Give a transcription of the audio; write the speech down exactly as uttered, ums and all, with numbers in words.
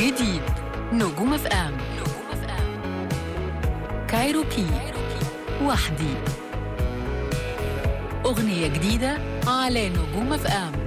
جديد نجوم اف ام كايروكي وحدي، أغنية جديدة على نجوم اف ام.